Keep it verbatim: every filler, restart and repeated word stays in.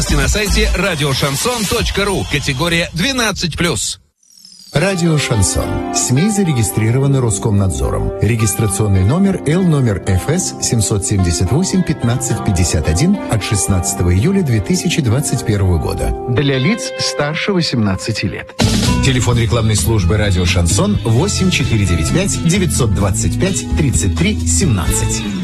На сайте радио шансон точка ру. Категория двенадцать плюс. Радио «Шансон». СМИ зарегистрированы Роскомнадзором. Регистрационный номер Л номер Ф С семьсот семьдесят восемь пятнадцать пятьдесят один от шестнадцатого июля две тысячи двадцать первого года. Для лиц старше восемнадцати лет. Телефон рекламной службы «Радио Шансон» восемь четыре девять пять девятьсот двадцать пять тридцать три семнадцать.